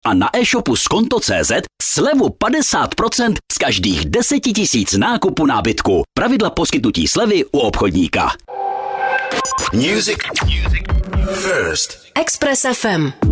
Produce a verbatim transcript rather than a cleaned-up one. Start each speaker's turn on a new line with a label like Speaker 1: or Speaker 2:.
Speaker 1: a na e-shopu skonto tečka cé zet slevu padesát procent z každých deseti tisíc nákupu nábytku. Pravidla poskytnutí slevy u obchodníka.
Speaker 2: Music First.
Speaker 3: Express ef em.